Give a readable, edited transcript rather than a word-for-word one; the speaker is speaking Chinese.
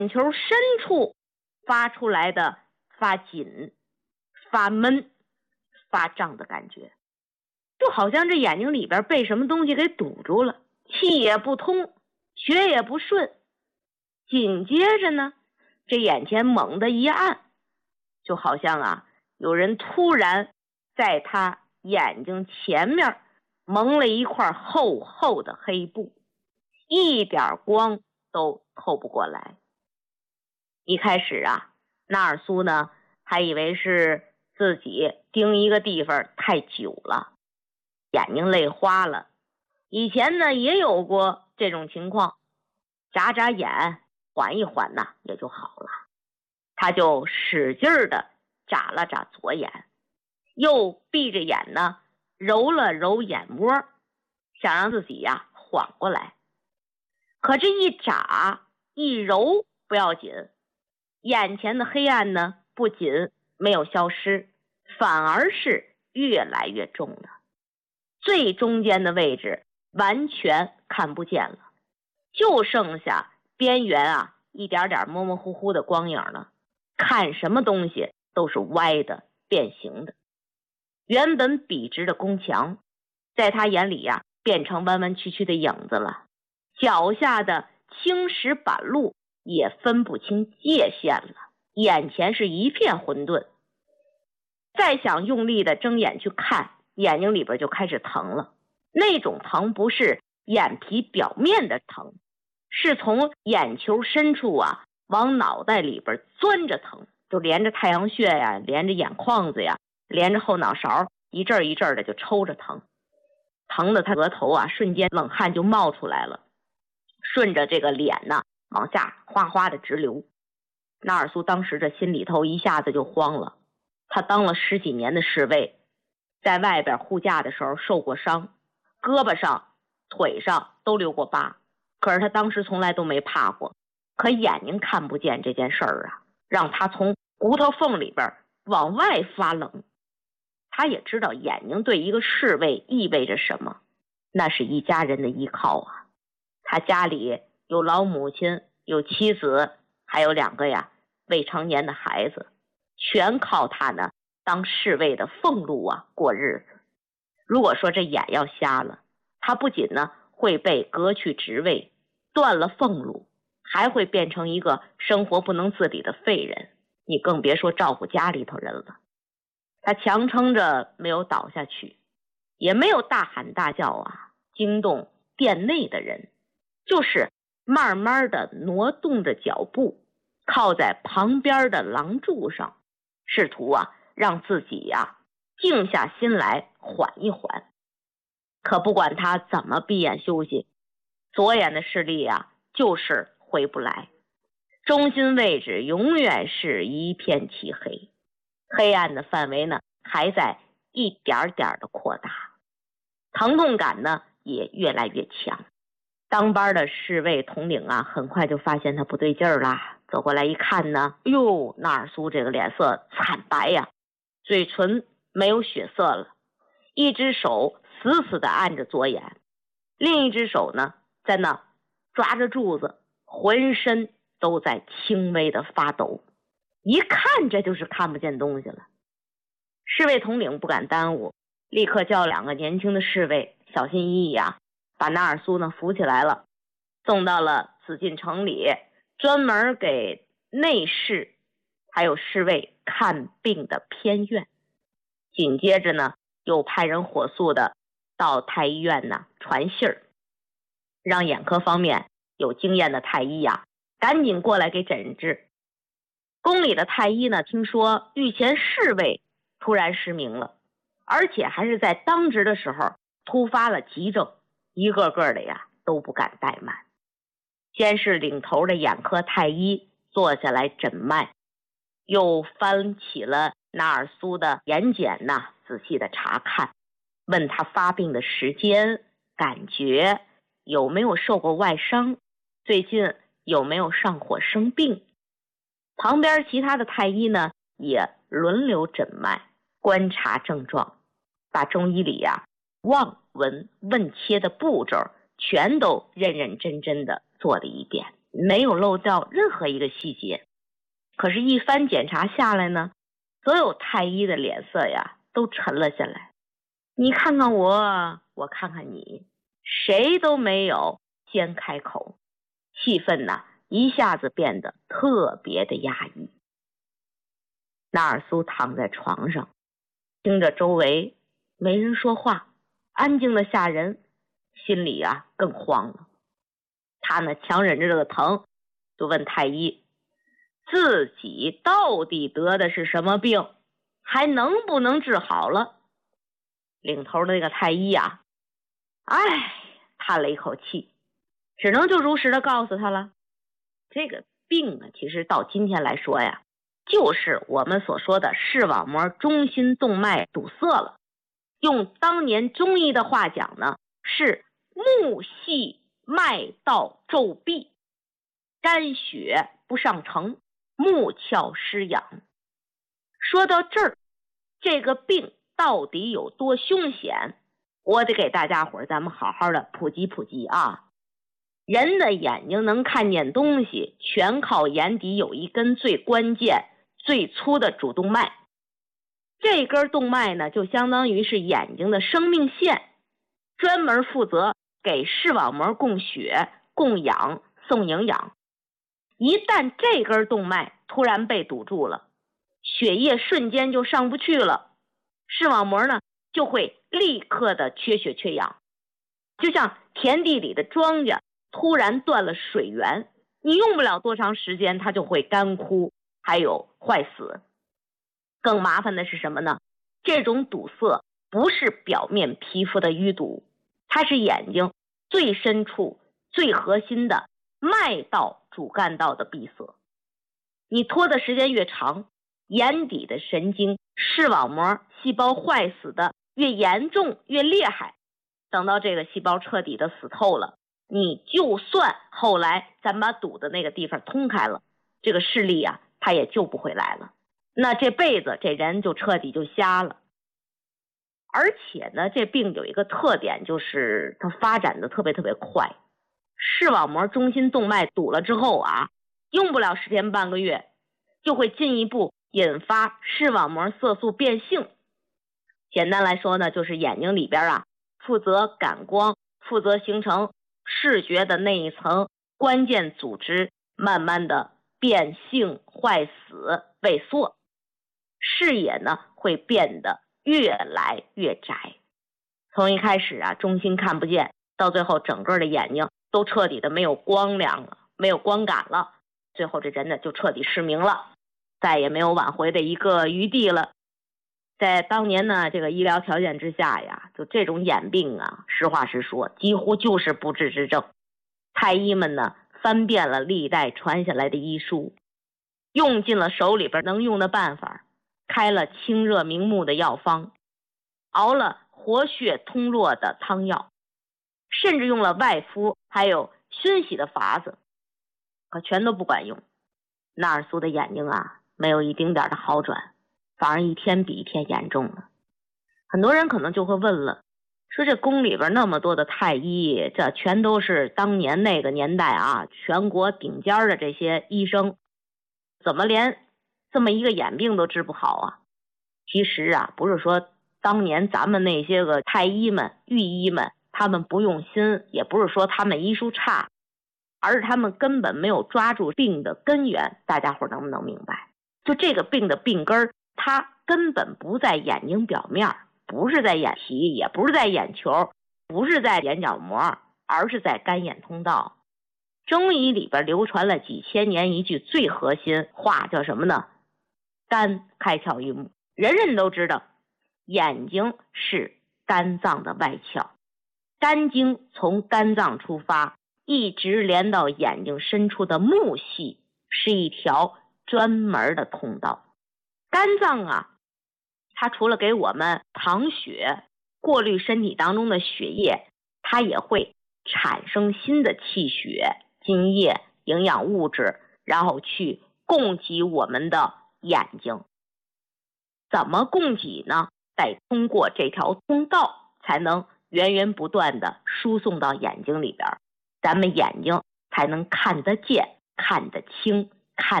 眼球深处发出来的发紧、发闷、发胀的感觉，就好像这眼睛里边被什么东西给堵住了，气也不通，血也不顺。紧接着呢，这眼前猛地一暗，就好像有人突然在他眼睛前面蒙了一块厚厚的黑布，一点光都透不过来。一开始纳尔苏呢还以为是自己盯一个地方太久了，眼睛累花了。以前呢也有过这种情况，眨眨眼缓一缓也就好了。他就使劲的眨了眨左眼，又闭着眼呢揉了揉眼窝，想让自己缓过来。可这一眨一揉不要紧，眼前的黑暗呢不仅没有消失，反而是越来越重了。最中间的位置完全看不见了，就剩下边缘一点点模模糊糊的光影了，看什么东西都是歪的变形的。原本笔直的宫墙在他眼里变成弯弯曲曲的影子了，脚下的青石板路也分不清界限了，眼前是一片混沌。再想用力的睁眼去看，眼睛里边就开始疼了。那种疼不是眼皮表面的疼，是从眼球深处往脑袋里边钻着疼，就连着太阳穴连着眼眶子连着后脑勺，一阵一阵的就抽着疼，疼的他额头瞬间冷汗就冒出来了，顺着这个脸往下哗哗的直流。纳尔苏当时这心里头一下子就慌了，他当了10几年的侍卫，在外边护驾的时候受过伤，胳膊上腿上都留过疤，可是他当时从来都没怕过。可眼睛看不见这件事儿让他从骨头缝里边往外发冷。他也知道眼睛对一个侍卫意味着什么，那是一家人的依靠他家里有老母亲，有妻子，还有2个未成年的孩子，全靠他呢当侍卫的俸禄过日子。如果说这眼要瞎了，他不仅呢会被革去职位，断了俸禄，还会变成一个生活不能自理的废人，你更别说照顾家里头人了。他强撑着没有倒下去，也没有大喊大叫惊动殿内的人，就是慢慢的挪动着脚步，靠在旁边的廊柱上，试图让自己静下心来缓一缓。可不管他怎么闭眼休息，左眼的视力就是回不来，中心位置永远是一片漆黑，黑暗的范围呢还在一点点的扩大，疼痛感呢也越来越强。当班的侍卫统领很快就发现他不对劲儿了，走过来一看呢，哟，纳尔苏这个脸色惨白嘴唇没有血色了，一只手死死地按着左眼，另一只手呢在那抓着柱子，浑身都在轻微的发抖，一看这就是看不见东西了。侍卫统领不敢耽误，立刻叫2个年轻的侍卫小心翼翼把纳尔苏呢扶起来了，送到了紫禁城里专门给内侍还有侍卫看病的偏院。紧接着呢又派人火速的到太医院传信儿，让眼科方面有经验的太医赶紧过来给诊治。宫里的太医呢听说御前侍卫突然失明了，而且还是在当值的时候突发了急症，一个个的都不敢怠慢。先是领头的眼科太医坐下来诊脉，又翻起了纳尔苏的眼睑仔细的查看，问他发病的时间、感觉，有没有受过外伤，最近有没有上火生病。旁边其他的太医呢也轮流诊脉，观察症状，把中医里望闻问切的步骤全都认认真真的做了一遍。 没有漏掉任何一个细节。可是一番检查下来呢，所有太医的脸色呀都沉了下来。你看看我，我看看你，谁都没有先开口，气氛呢一下子变得特别的压抑。纳尔苏躺在床上，听着周围没人说话，安静的吓人，心里啊更慌了。他呢强忍着这个疼，就问太医自己到底得的是什么病，还能不能治好了。领头的那个太医啊，叹了一口气，只能就如实的告诉他了，这个病呢其实到今天来说呀，就是我们所说的视网膜中心动脉堵塞了。用当年中医的话讲呢，是目系脉道骤闭，肝血不上承，目窍失养。说到这儿，这个病到底有多凶险，我得给大家伙咱们好好的普及普及啊。人的眼睛能看见东西，全靠眼底有一根最关键最粗的主动脉。这根动脉呢，就相当于是眼睛的生命线，专门负责给视网膜供血、供氧、送营养。一旦这根动脉突然被堵住了，血液瞬间就上不去了，视网膜呢就会立刻的缺血缺氧，就像田地里的庄稼突然断了水源，你用不了多长时间它就会干枯，还有坏死。更麻烦的是什么呢？这种堵塞不是表面皮肤的淤堵，它是眼睛最深处最核心的脉道主干道的闭塞。你拖的时间越长，眼底的神经视网膜细胞坏死的越严重越厉害，等到这个细胞彻底的死透了，你就算后来咱把堵的那个地方通开了，这个视力啊它也救不回来了，那这辈子这人就彻底就瞎了。而且呢，这病有一个特点，就是它发展的特别快。视网膜中心动脉堵了之后啊，用不了10天半个月，就会进一步引发视网膜色素变性。简单来说呢，就是眼睛里边啊，负责感光、负责形成视觉的那一层关键组织，慢慢的变性、坏死、萎缩，视野呢会变得越来越窄。从一开始啊，中心看不见，到最后整个的眼睛都彻底的没有光亮了，没有光感了，最后这人呢就彻底失明了，再也没有挽回的一个余地了。在当年呢这个医疗条件之下呀，就这种眼病啊，实话实说几乎就是不治之症。太医们呢翻遍了历代传下来的医书，用尽了手里边能用的办法，开了清热明目的药方，熬了活血通络的汤药，甚至用了外敷还有熏洗的法子，可全都不管用。纳尔苏的眼睛啊没有一丁点的好转，反而一天比一天严重了。很多人可能就会问了，说这宫里边那么多的太医，这全都是当年那个年代啊全国顶尖的这些医生，怎么连这么一个眼病都治不好啊？其实啊，不是说当年咱们那些个太医们、御医们他们不用心，也不是说他们医术差，而是他们根本没有抓住病的根源。大家伙能不能明白？就这个病的病根，它根本不在眼睛表面，不是在眼皮，也不是在眼球，不是在眼角膜，而是在肝眼通道。中医里边流传了几千年一句最核心话，叫什么呢？肝开窍于目。人人都知道，眼睛是肝脏的外窍，肝经从肝脏出发，一直连到眼睛深处的目系，是一条专门的通道。肝脏啊，它除了给我们藏血、过滤身体当中的血液，它也会产生新的气血、津液、营养物质，然后去供给我们的眼睛。怎么供给呢？得通过这条通道才能源源不断的输送到眼睛里边，咱们眼睛才能看得见、看得清。